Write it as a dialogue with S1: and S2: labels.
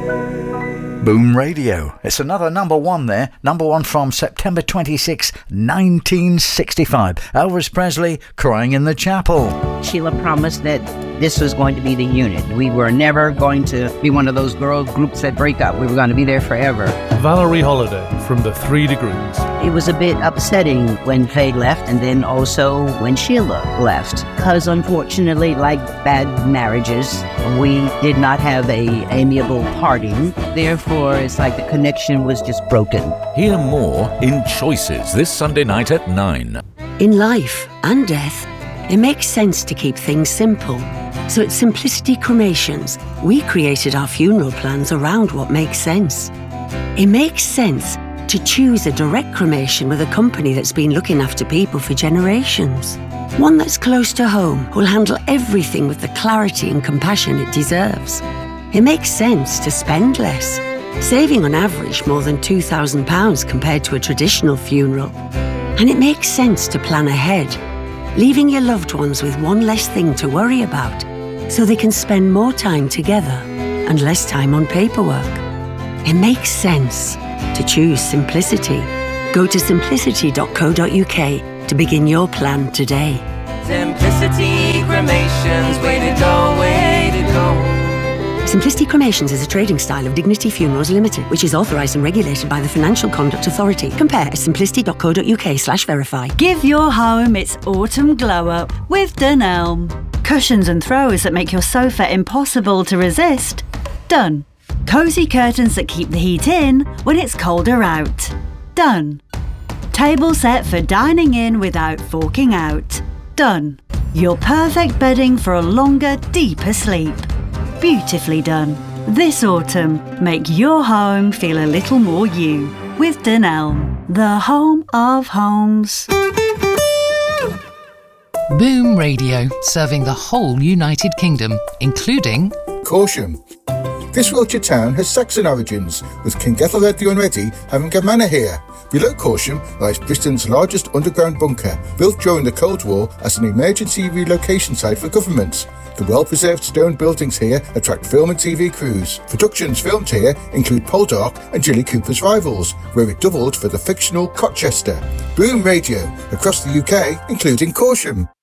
S1: Boom Radio. It's another number one there. Number one from September 26, 1965. Elvis Presley, Crying in the Chapel.
S2: Sheila promised that this was going to be the unit. We were never going to be one of those girl groups that break up. We were going to be there forever.
S3: Valerie Holiday from the 3 Degrees.
S2: It was a bit upsetting when Faye left, and then also when Sheila left. Because unfortunately, like bad marriages, we did not have a amiable parting. Therefore, it's like the connection was just broken.
S4: Hear more in Choices this Sunday night at 9.
S5: In life and death, it makes sense to keep things simple. So at Simplicity Cremations, we created our funeral plans around what makes sense. It makes sense to choose a direct cremation with a company that's been looking after people for generations. One that's close to home, who'll handle everything with the clarity and compassion it deserves. It makes sense to spend less, saving on average more than £2,000 compared to a traditional funeral. And it makes sense to plan ahead, leaving your loved ones with one less thing to worry about, so they can spend more time together and less time on paperwork. It makes sense to choose simplicity. Go to simplicity.co.uk to begin your plan today.
S6: Simplicity Cremations, way to go, way to go.
S5: Simplicity Cremations is a trading style of Dignity Funerals Limited, which is authorised and regulated by the Financial Conduct Authority. Compare at simplicity.co.uk/verify.
S7: Give your home its autumn glow up with Dunelm. Cushions and throws that make your sofa impossible to resist. Done. Cosy curtains that keep the heat in when it's colder out. Done. Table set for dining in without forking out. Done. Your perfect bedding for a longer, deeper sleep. Beautifully done. This autumn, make your home feel a little more you with Dunelm, the home of homes.
S8: Boom Radio, serving the whole United Kingdom, including
S9: Corsham. This Wiltshire town has Saxon origins, with King Ethelred the Unready having a manor here. Below Corsham lies Britain's largest underground bunker, built during the Cold War as an emergency relocation site for governments. The well-preserved stone buildings here attract film and TV crews. Productions filmed here include Poldark and Jilly Cooper's Rivals, where it doubled for the fictional Colchester. Boom Radio, across the UK, including Corsham.